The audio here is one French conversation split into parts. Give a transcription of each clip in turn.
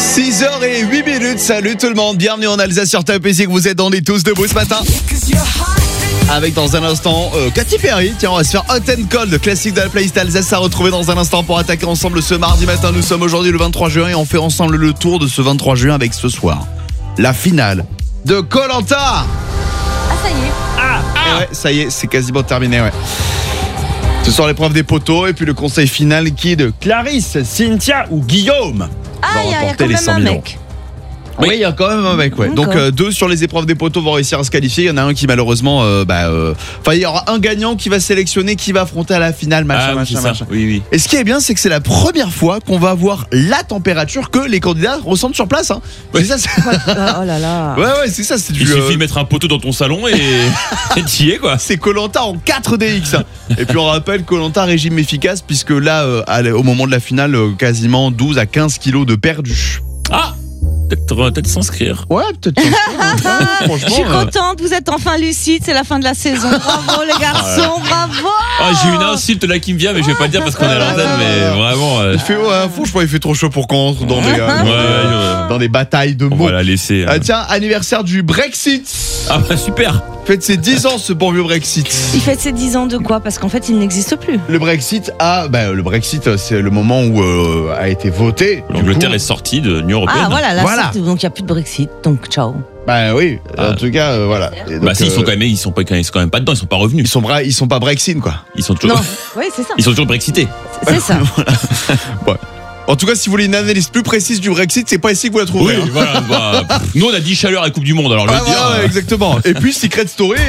6h08, salut tout le monde, bienvenue en Alsace sur Top Music, vous êtes, on est tous debout ce matin. Avec dans un instant Katy Perry, tiens on va se faire Hot and Cold, classique de la playlist Alsace à retrouver dans un instant pour attaquer ensemble ce mardi matin. Nous sommes aujourd'hui le 23 juin et on fait ensemble le tour de ce 23 juin avec ce soir la finale de Koh-Lanta. Ah ça y est. Ouais, ça y est, c'est quasiment terminé, ouais. Ce soir l'épreuve des poteaux et puis le conseil final qui est de Clarisse, Cynthia ou Guillaume. Ah, il y a quand même un mec. Oui, il y a quand même un mec, ouais. Donc deux sur les épreuves des poteaux vont réussir à se qualifier. Il y en a un qui malheureusement, il y aura un gagnant qui va sélectionner qui va affronter à la finale, machin. Oui. Et ce qui est bien, c'est que c'est la première fois qu'on va avoir la température que les candidats ressentent sur place. Hein. Ouais. C'est ça. Oh là là. Ouais, c'est ça. C'est Il suffit de mettre un poteau dans ton salon et t'y es quoi. C'est Koh-Lanta en 4DX. Hein. Et puis on rappelle Koh-Lanta régime efficace puisque là, au moment de la finale, quasiment 12 à 15 kilos de perdus. Ah, peut-être s'inscrire. Ouais, peut-être. Je suis contente, vous êtes enfin lucide, c'est la fin de la saison. Bravo les garçons, bravo. Ah, j'ai une insulte là qui me vient, mais je vais pas le dire parce qu'on est à l'antenne, mais vraiment. Franchement, il fait trop chaud pour qu'on entre dans des batailles de mots. On va la laisser. Ah, tiens, anniversaire du Brexit. Ah bah super. Fête ses 10 ans ce bon vieux Brexit. Il fête ses 10 ans de quoi? Parce qu'en fait il n'existe plus. Le Brexit c'est le moment où a été voté. L'Angleterre est sortie de l'Union Européenne. Ah voilà. Donc il n'y a plus de Brexit, donc ciao. Bah oui, en tout cas voilà. Et donc, bah si, ils sont quand même pas dedans, ils sont pas revenus. Ils sont pas Brexit quoi. Ils sont toujours. Non, oui c'est ça. Ils sont toujours brexités. C'est ça. Ouais. En tout cas, si vous voulez une analyse plus précise du Brexit, c'est pas ici que vous la trouverez. Oui, voilà. Nous, on a dit chaleur à la Coupe du Monde, alors je veux dire. Ouais, exactement. Et puis Secret Story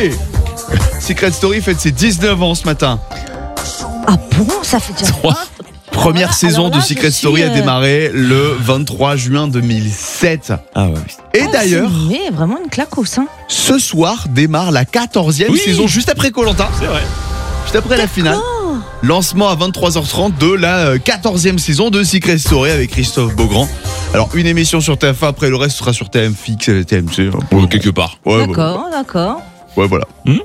fête ses 19 ans ce matin. Ah bon, ça fait déjà 3. Première saison là, de Secret Story a démarré le 23 juin 2007. Ah ouais. Et d'ailleurs, c'est vraiment une claque au sein. ce soir démarre la 14e saison, juste après Koh-Lanta. C'est vrai. Juste après la finale. Lancement à 23h30 de la 14e saison de Secret Story avec Christophe Beaugrand. Alors une émission sur TF1, après le reste sera sur TMFX, TMC. Quelque part. Ouais, D'accord. Ouais, voilà.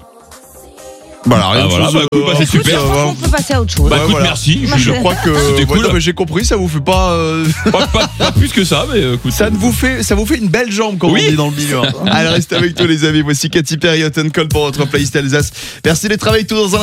Voilà, rien de voilà, chose, c'est super. On peut passer à autre chose. Bah écoute, merci. Je crois que c'était cool. mais j'ai compris, ça vous fait pas, Pas plus que ça, mais écoute. ça vous fait une belle jambe comme on dit dans le milieu. Allez, restez avec nous les amis. Voici Katy Perry, Hot and Cold pour votre playlist Alsace. Merci les travails tout dans un